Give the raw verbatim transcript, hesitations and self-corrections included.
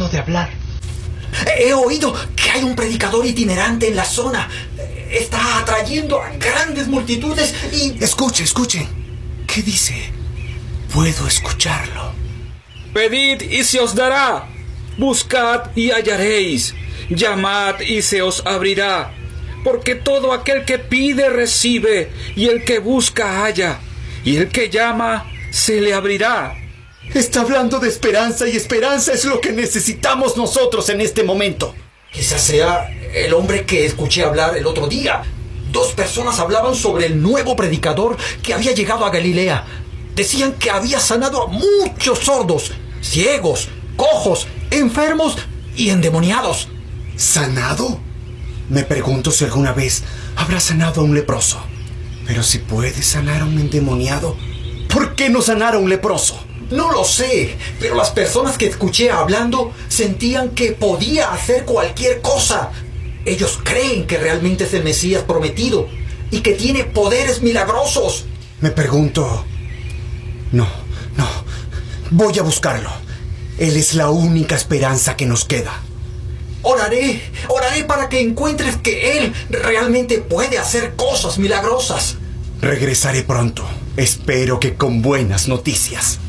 dejado de hablar. He oído que hay un predicador itinerante en la zona. Está atrayendo a grandes multitudes y... Escuche, escuche. ¿Qué dice? Puedo escucharlo. Pedid y se os dará. Buscad y hallaréis. Llamad y se os abrirá. Porque todo aquel que pide recibe, y el que busca halla, y el que llama se le abrirá. Está hablando de esperanza, y esperanza es lo que necesitamos nosotros en este momento. Quizás sea el hombre que escuché hablar el otro día. Dos personas hablaban sobre el nuevo predicador que había llegado a Galilea. Decían que había sanado a muchos sordos, ciegos, cojos, enfermos y endemoniados. ¿Sanado? Me pregunto si alguna vez habrá sanado a un leproso. Pero si puede sanar a un endemoniado, ¿por qué no sanar a un leproso? No lo sé, pero las personas que escuché hablando sentían que podía hacer cualquier cosa. Ellos creen que realmente es el Mesías prometido y que tiene poderes milagrosos. Me pregunto... No, no. Voy a buscarlo. Él es la única esperanza que nos queda. Oraré, oraré para que encuentres que Él realmente puede hacer cosas milagrosas. Regresaré pronto. Espero que con buenas noticias.